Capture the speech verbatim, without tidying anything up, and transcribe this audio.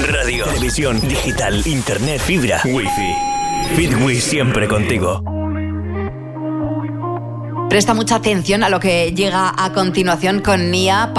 radio, televisión, digital, internet, fibra, wifi. Fitwis siempre contigo. Presta mucha atención a lo que llega a continuación con Nia.